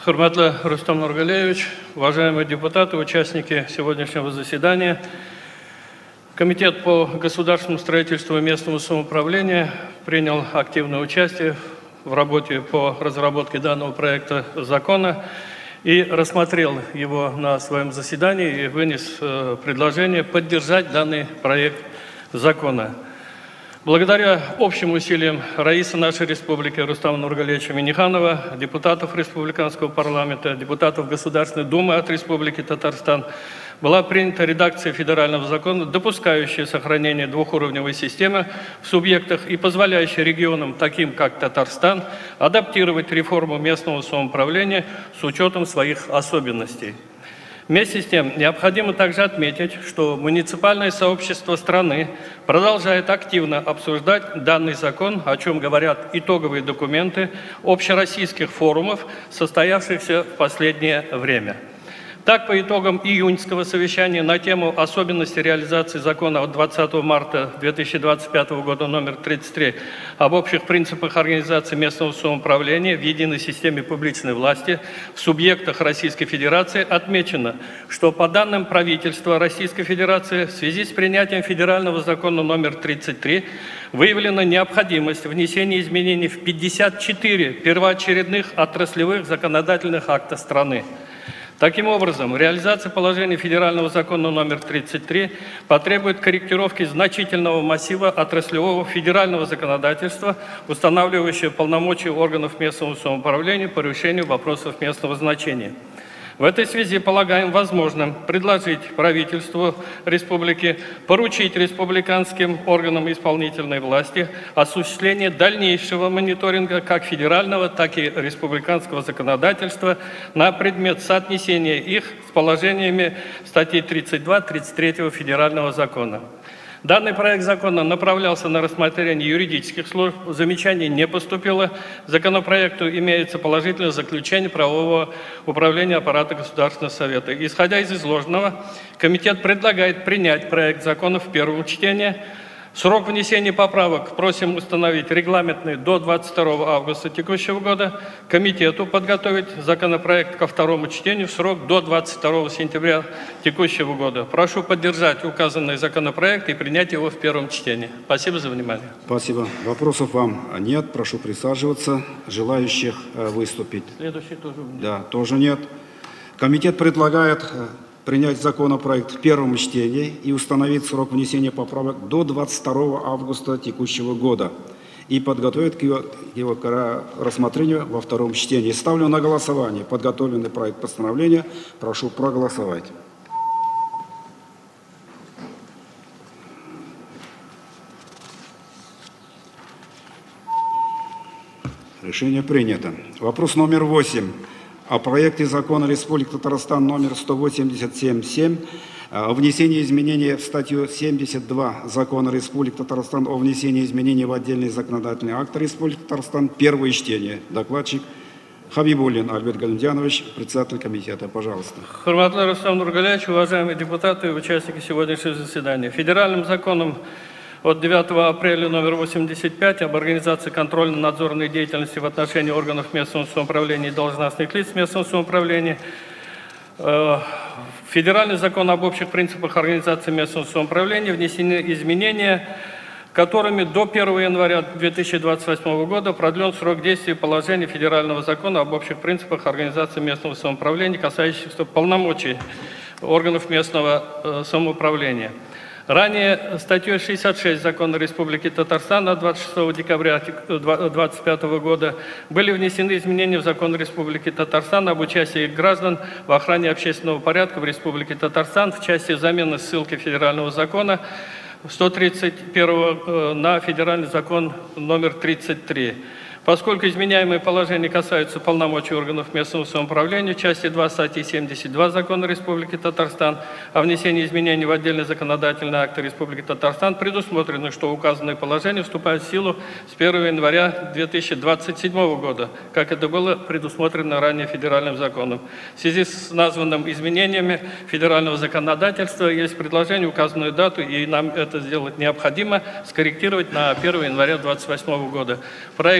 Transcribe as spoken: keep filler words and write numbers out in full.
Хурматлы Рустам Нургалиевич, уважаемые депутаты, участники сегодняшнего заседания. Комитет по государственному строительству и местному самоуправлению принял активное участие в работе по разработке данного проекта закона и рассмотрел его на своем заседании и вынес предложение поддержать данный проект закона. Благодаря общим усилиям Раиса нашей республики Рустама Нургалиевича Минниханова, депутатов республиканского парламента, депутатов Государственной Думы от Республики Татарстан, была принята редакция федерального закона, допускающая сохранение двухуровневой системы в субъектах и позволяющая регионам, таким как Татарстан, адаптировать реформу местного самоуправления с учетом своих особенностей. Вместе с тем, необходимо также отметить, что муниципальное сообщество страны продолжает активно обсуждать данный закон, о чем говорят итоговые документы общероссийских форумов, состоявшихся в последнее время. Так, по итогам июньского совещания на тему особенности реализации закона от двадцатого марта две тысячи двадцать пятого года номер тридцать три об общих принципах организации местного самоуправления в единой системе публичной власти в субъектах Российской Федерации отмечено, что по данным правительства Российской Федерации в связи с принятием федерального закона номер тридцать три выявлена необходимость внесения изменений в пятьдесят четыре первоочередных отраслевых законодательных акта страны. Таким образом, реализация положений федерального закона номер тридцать три потребует корректировки значительного массива отраслевого федерального законодательства, устанавливающего полномочия органов местного самоуправления по решению вопросов местного значения. В этой связи полагаем возможным предложить правительству республики поручить республиканским органам исполнительной власти осуществление дальнейшего мониторинга как федерального, так и республиканского законодательства на предмет соотнесения их с положениями статей тридцать два тридцать три федерального закона. Данный проект закона направлялся на рассмотрение юридических служб, замечаний не поступило. Законопроекту имеется положительное заключение правового управления аппарата Государственного Совета. Исходя из изложенного, комитет предлагает принять проект закона в первом чтении. Срок внесения поправок просим установить регламентный до двадцать второго августа текущего года. Комитету подготовить законопроект ко второму чтению в срок до двадцать второго сентября текущего года. Прошу поддержать указанный законопроект и принять его в первом чтении. Спасибо за внимание. Спасибо. Вопросов вам нет. Прошу присаживаться. Желающих выступить? Следующий тоже. Да, тоже нет. Комитет предлагает принять законопроект в первом чтении и установить срок внесения поправок до двадцать второго августа текущего года и подготовить к его, его к рассмотрению во втором чтении. Ставлю на голосование подготовленный проект постановления. Прошу проголосовать. Решение принято. Вопрос номер восемь. О проекте закона Республики Татарстан номер сто восемьдесят семь семь о внесении изменений в статью семьдесят два Закона Республики Татарстан о внесении изменений в отдельные законодательные акты Республики Татарстан. Первое чтение. Докладчик Хабибуллин Альберт Галимдянович, председатель комитета. Пожалуйста. Хурматлы Рустам Нургалиевич, уважаемые депутаты и участники сегодняшнего заседания. Федеральным законом от девятого апреля номер восемьдесят пять об организации контрольно-надзорной деятельности в отношении органов местного самоуправления и должностных лиц местного самоуправления, Федеральный закон об общих принципах организации местного самоуправления внесены изменения, которыми до первого января две тысячи двадцать восьмого года продлен срок действия положений Федерального закона об общих принципах организации местного самоуправления, касающихся полномочий органов местного самоуправления. Ранее статьей шестьдесят шесть Закона Республики Татарстан от двадцать шестого декабря две тысячи двадцать пятого года были внесены изменения в Закон Республики Татарстан об участии граждан в охране общественного порядка в Республике Татарстан в части замены ссылки федерального закона сто тридцать первого на федеральный закон номер тридцать три. Поскольку изменяемые положения касаются полномочий органов местного самоуправления, части два статьи семьдесят два Закона Республики Татарстан о внесении изменений в отдельные законодательные акты Республики Татарстан, предусмотрено, что указанные положения вступают в силу с первого января две тысячи двадцать седьмого года, как это было предусмотрено ранее федеральным законом. В связи с названными изменениями федерального законодательства есть предложение указанную дату, и нам это сделать необходимо, скорректировать на первое января две тысячи двадцать восьмого года. Проект